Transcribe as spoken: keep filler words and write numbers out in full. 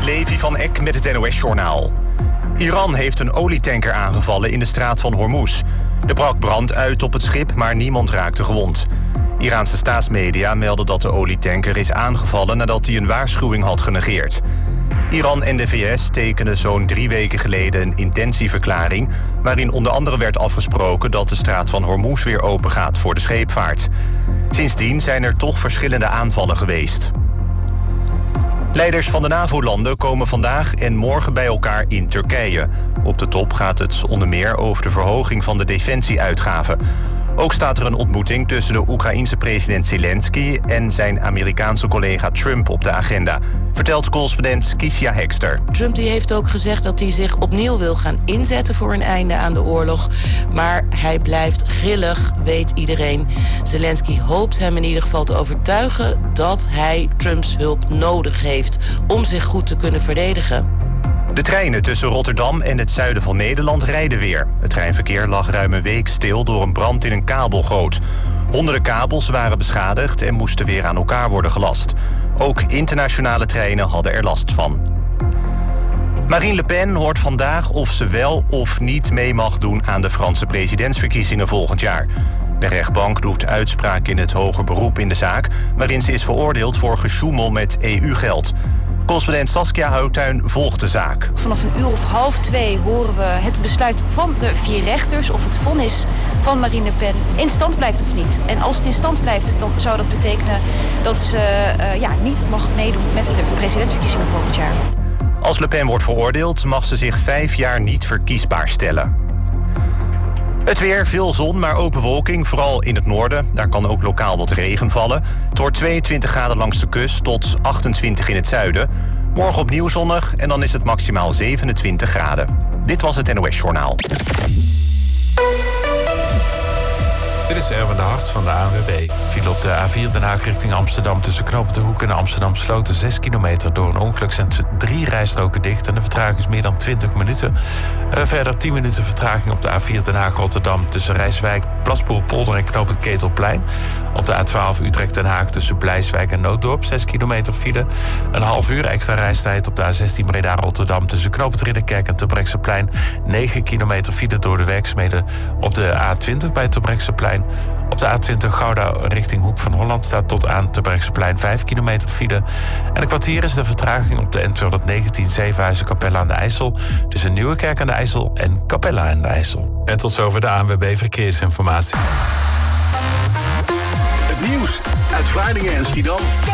Levi van Eck met het N O S-journaal. Iran heeft een olietanker aangevallen in de straat van Hormuz. Er brak brand uit op het schip, maar niemand raakte gewond. Iraanse staatsmedia melden dat de olietanker is aangevallen nadat hij een waarschuwing had genegeerd. Iran en de V S tekenden zo'n drie weken geleden een intentieverklaring, waarin onder andere werd afgesproken dat de straat van Hormuz weer open gaat voor de scheepvaart. Sindsdien zijn er toch verschillende aanvallen geweest. Leiders van de NAVO-landen komen vandaag en morgen bij elkaar in Turkije. Op de top gaat het onder meer over de verhoging van de defensieuitgaven. Ook staat er een ontmoeting tussen de Oekraïense president Zelensky en zijn Amerikaanse collega Trump op de agenda, vertelt correspondent Kiesja Hekster. Trump die heeft ook gezegd dat hij zich opnieuw wil gaan inzetten voor een einde aan de oorlog. Maar hij blijft grillig, weet iedereen. Zelensky hoopt hem in ieder geval te overtuigen dat hij Trumps hulp nodig heeft om zich goed te kunnen verdedigen. De treinen tussen Rotterdam en het zuiden van Nederland rijden weer. Het treinverkeer lag ruim een week stil door een brand in een kabelgoot. Honderden kabels waren beschadigd en moesten weer aan elkaar worden gelast. Ook internationale treinen hadden er last van. Marine Le Pen hoort vandaag of ze wel of niet mee mag doen aan de Franse presidentsverkiezingen volgend jaar. De rechtbank doet uitspraak in het hoger beroep in de zaak, waarin ze is veroordeeld voor gesjoemel met E U-geld. Correspondent Saskia Houttuin volgt de zaak. Vanaf een uur of half twee horen we het besluit van de vier rechters of het vonnis van Marine Le Pen in stand blijft of niet. En als het in stand blijft, dan zou dat betekenen dat ze uh, ja, niet mag meedoen met de presidentsverkiezingen volgend jaar. Als Le Pen wordt veroordeeld, mag ze zich vijf jaar niet verkiesbaar stellen. Het weer, veel zon, maar ook bewolking, vooral in het noorden. Daar kan ook lokaal wat regen vallen. Het wordt tweeëntwintig graden langs de kust tot achtentwintig in het zuiden. Morgen opnieuw zonnig en dan is het maximaal zevenentwintig graden. Dit was het N O S-journaal. Dit is Erwin de Hart van de A N W B. Viel op de A vier Den Haag richting Amsterdam tussen Knoop de Hoek en Amsterdam Sloten zes kilometer. Door een ongeluk zijn drie rijstroken dicht en de vertraging is meer dan twintig minuten. Uh, verder tien minuten vertraging op de A vier Den Haag Rotterdam tussen Rijswijk, Plaspoelpolder en Knoop het Ketelplein. Op de A twaalf Utrecht Den Haag tussen Blijswijk en Nooddorp zes kilometer file. Een half uur extra reistijd op de A zestien Breda Rotterdam tussen Knoop het Ridderkerk en Terbrechtseplein. negen kilometer file door de werkzaamheden op de A twintig bij Terbrechtseplein. Op de A twintig Gouda richting Hoek van Holland staat tot aan Terbrechtseplein vijf kilometer file. En een kwartier is de vertraging op de N tweehonderdnegentien Zevenhuizen Capella aan de IJssel tussen Nieuwekerk aan de IJssel en Capella aan de IJssel. En tot zover de A N W B Verkeersinformatie. Het nieuws uit Vlaardingen en Schiedam.